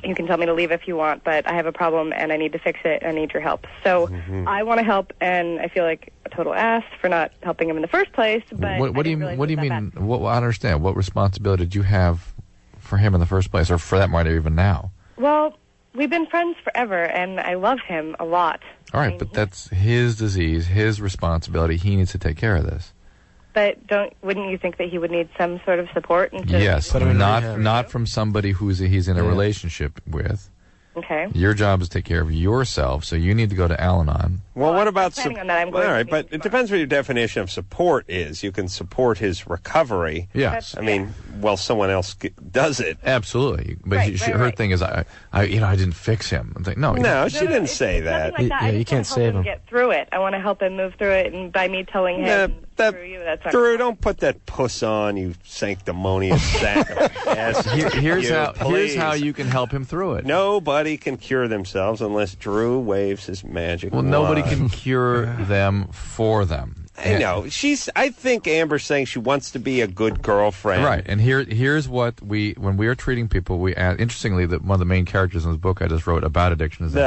you can tell me to leave if you want, but I have a problem and I need to fix it and I need your help. So I want to help, and I feel like a total ass for not helping him in the first place. But what do you mean? I don't understand. What responsibility did you have for him in the first place, or for that matter, even now? Well, we've been friends forever, and I love him a lot. All right, but that's his disease, his responsibility. He needs to take care of this. But wouldn't you think that he would need some sort of support? Yes, not from somebody he's in a relationship with. Okay. Your job is to take care of yourself, so you need to go to Al-Anon. Well, what about on that. all right, but it depends what your definition of support is. You can support his recovery. Yes. I mean, someone else does it. Absolutely. But her thing is, I didn't fix him. I'm like, no, she didn't say that. Like that. Yeah, you can't save him. Get through it. I want to help him move through it, and by me telling him through you, that's not Drew, don't put that puss on, you sanctimonious sack of ass. Here's how you can help him through it. Nobody can cure themselves unless Drew waves his magic wand. Nobody can cure them for them. I know. I think Amber's saying she wants to be a good girlfriend. Right. And here's what when we are treating people, we add, interestingly, that one of the main characters in this book I just wrote about addiction is named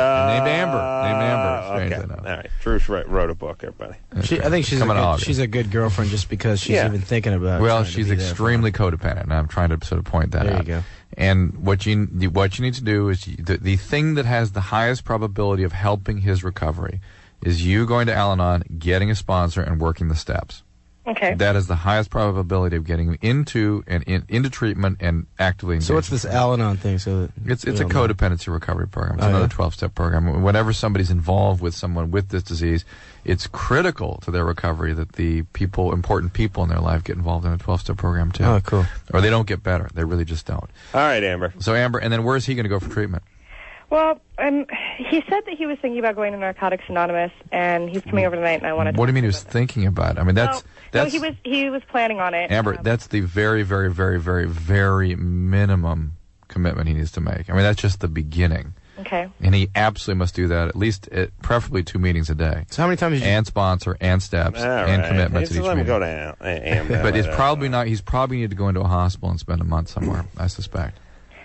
Amber. Okay. Enough. All right. Drew wrote a book, everybody. I think she's a good girlfriend just because she's even thinking about it. Well, she's extremely codependent, and I'm trying to sort of point that out. There you go. And what you need to do is the thing that has the highest probability of helping his recovery is you going to Al-Anon, getting a sponsor, and working the steps. Okay. That is the highest probability of getting him into treatment and actively engaged. So what's this Al-Anon thing? So it's a codependency recovery program. It's another 12-step program. Whenever somebody's involved with someone with this disease, it's critical to their recovery that the important people in their life get involved in a 12-step program too. Oh, cool. Or they don't get better. They really just don't. All right, Amber. So Amber, and then where's he going to go for treatment? Well, he said that he was thinking about going to Narcotics Anonymous, and he's coming over tonight, and I wanted to... What do you mean he was thinking about it? I mean, that's... he was planning on it. Amber, that's the very, very, very, very, very minimum commitment he needs to make. I mean, that's just the beginning. Okay. And he absolutely must do that preferably 2 meetings a day. So how many times... And sponsor, and steps, and commitment to each meeting. Let him go to Amber. But he's probably need to go into a hospital and spend a month somewhere, I suspect.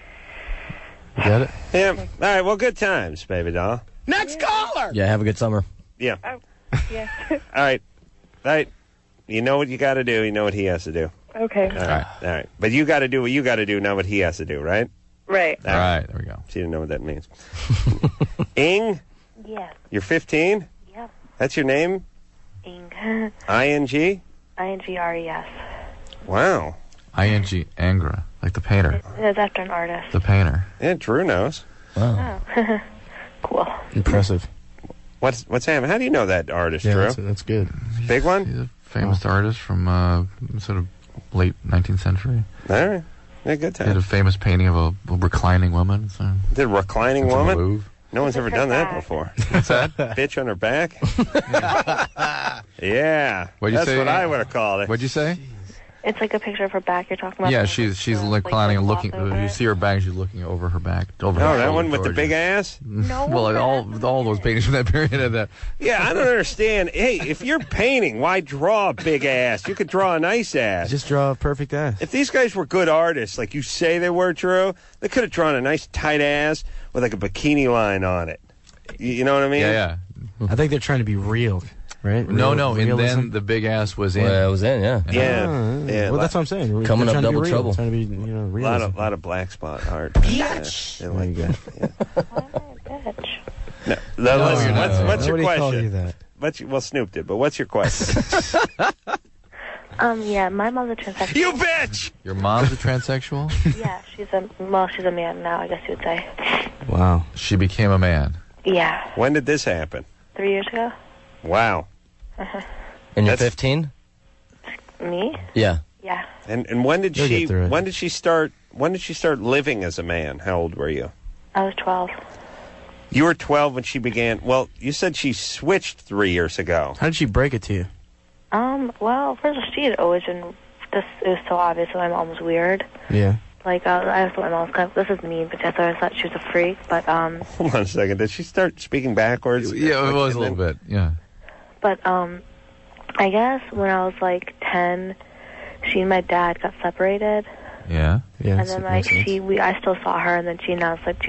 You get it? Yeah. All right, well, good times, baby doll. Next caller! Yeah, have a good summer. Yeah. Oh, yeah. All right. You know what you got to do. You know what he has to do. Okay. All right. But you got to do what you got to do, not what he has to do, right? Right. All right. There we go. She didn't know what that means. Ing? Yes. You're 15? Yep. That's your name? Ing. I-N-G? I-N-G-R-E-S. Wow. I-N-G, Angra, like the painter. It's after an artist. The painter. Yeah, Drew knows. Wow. Oh. Cool. Impressive. What's happening? How do you know that artist, Yeah, Drew? that's good. Big one? He's a famous artist from sort of late 19th century. All right. Yeah, good He had a time. famous painting of a reclining woman. So Did reclining it's a woman? move. No one's ever done that before. What's that? Bitch on her back? Yeah. What'd you That's say? what I would have called it. What'd you say? It's like a picture of her back you're talking about. Yeah, she's reclining and looking. You see her back. She's looking over her back. Over her Oh, that shoulder one with the towards big you. ass? No. Well, all those paintings from that period had that. Yeah, I don't understand. Hey, if you're painting, why draw a big ass? You could draw a nice ass. Just draw a perfect ass. If these guys were good artists, like you say they were, Drew, they could have drawn a nice tight ass with like a bikini line on it. You know what I mean? Yeah. I think they're trying to be real, right? No, and realism. then the big ass was in. Well, it was in, yeah. Yeah. Well, that's what I'm saying. Coming They're up trying to be double real. trouble. Trying to be, realism. lot of black spot art. There you go. Bitch. No, you're not. what's your Nobody called question? you that. Well, Snoop did, but what's your question? Yeah, my mom's a transsexual. You bitch! Your mom's a transsexual? Yeah, she's a man now, I guess you would say. Wow. She became a man. Yeah. When did this happen? 3 years ago. Wow. And you're That's- 15? Me? Yeah. Yeah. And when did You'll she get through it. when did she start living as a man? How old were you? I was 12. You were 12 when she began. Well, you said she switched 3 years ago. How did she break it to you? Well, first of all, she had always been, it was so obvious that my mom was weird. Yeah. Like, I thought my mom was this is mean, but I thought she was a freak, but, Hold on a second. Did she start speaking backwards? Yeah, it was a little bit. Yeah. But, I guess when I was, 10, she and my dad got separated. Yeah. Yeah. And then, I still saw her, and then she announced, she